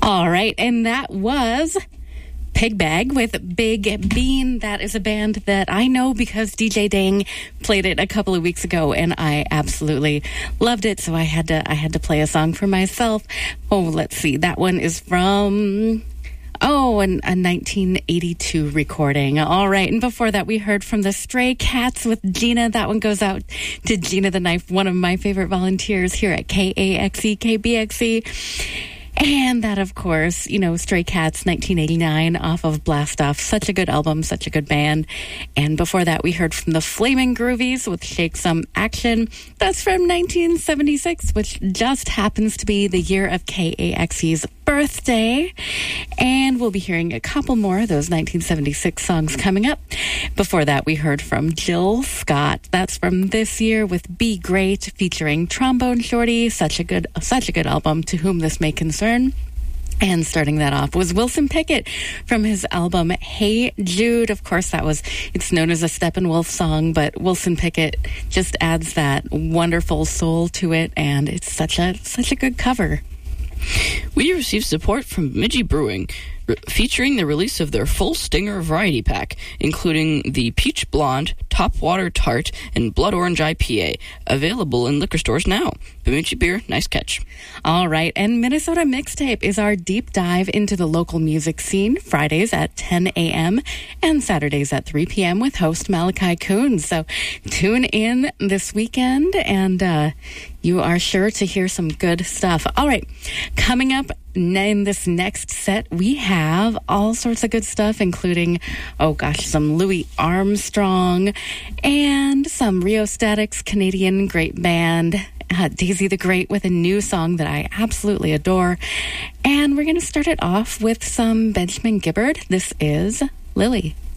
All right, and that was Pig Bag with Big Bean. That is a band that I know because DJ Dang played it a couple of weeks ago, and I absolutely loved it. So I had to play a song for myself. Oh, let's see. That one is from a 1982 recording. All right, and before that, we heard from the Stray Cats with Gina. That one goes out to Gina the Knife, one of my favorite volunteers here at KAXE, KBXE. And that, of course, Stray Cats, 1989, off of Blast Off. Such a good album, such a good band. And before that, we heard from the Flaming Groovies with Shake Some Action. That's from 1976, which just happens to be the year of KAXE's birthday. And we'll be hearing a couple more of those 1976 songs coming up. Before that, we heard from Jill Scott. That's from this year with Be Great, featuring Trombone Shorty. Such a good album, To Whom This May Concern. And starting that off was Wilson Pickett from his album Hey Jude. Of course, it's known as a Steppenwolf song, but Wilson Pickett just adds that wonderful soul to it, and it's such a good cover. We received support from Bemidji Brewing, featuring the release of their full Stinger variety pack, including the Peach Blonde, Topwater Tart, and Blood Orange IPA, available in liquor stores now. Bemidji Beer, nice catch. All right, and Minnesota Mixtape is our deep dive into the local music scene, Fridays at 10 a.m. and Saturdays at 3 p.m. with host Malachi Coons. So tune in this weekend, and you are sure to hear some good stuff. All right, coming up in this next set, we have all sorts of good stuff, including, some Louis Armstrong and some Rheostatics, Canadian great band, Daisy the Great with a new song that I absolutely adore. And we're going to start it off with some Benjamin Gibbard. This is Lily.